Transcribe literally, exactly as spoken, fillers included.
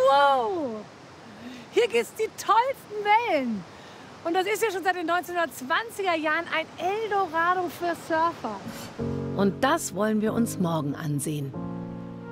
Wow! Hier gibt's die tollsten Wellen. Und das ist ja schon seit den neunzehnhundertzwanziger Jahren ein Eldorado für Surfer. Und das wollen wir uns morgen ansehen.